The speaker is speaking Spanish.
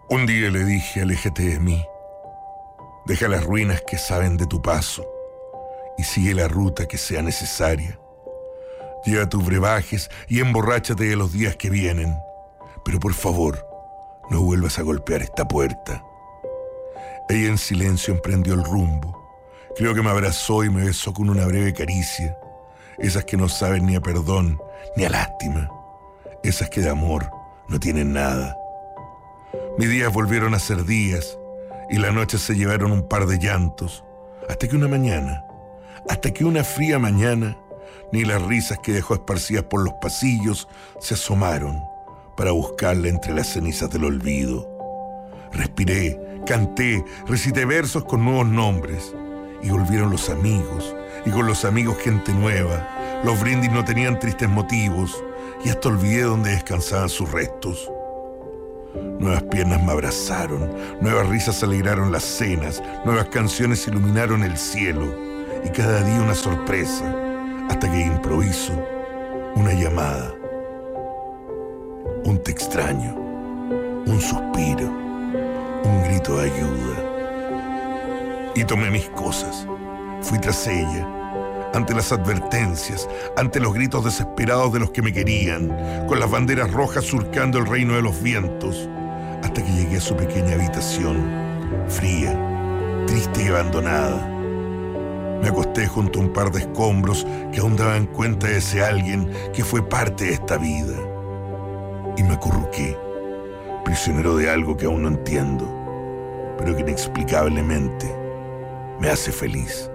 Un día le dije, aléjate de mí, deja las ruinas que saben de tu paso y sigue la ruta que sea necesaria. Lleva tus brebajes y emborráchate de los días que vienen, pero por favor, no vuelvas a golpear esta puerta. Ella en silencio emprendió el rumbo. Creo que me abrazó y me besó con una breve caricia, esas que no saben ni a perdón ni a lástima, esas que de amor no tienen nada. Mis días volvieron a ser días y la noche se llevaron un par de llantos, hasta que una fría mañana, ni las risas que dejó esparcidas por los pasillos se asomaron para buscarla entre las cenizas del olvido. Respiré, canté, recité versos con nuevos nombres y volvieron los amigos, y con los amigos gente nueva. Los brindis no tenían tristes motivos y hasta olvidé dónde descansaban sus restos. Nuevas piernas me abrazaron, nuevas risas alegraron las cenas, nuevas canciones iluminaron el cielo y cada día una sorpresa, hasta que improviso una llamada, un te extraño, un suspiro, un grito de ayuda. Y tomé mis cosas, fui tras ella, ante las advertencias, ante los gritos desesperados de los que me querían, con las banderas rojas surcando el reino de los vientos, hasta que llegué a su pequeña habitación, fría, triste y abandonada. Me acosté junto a un par de escombros que aún daban cuenta de ese alguien que fue parte de esta vida. Y me acurruqué, prisionero de algo que aún no entiendo, pero que inexplicablemente me hace feliz.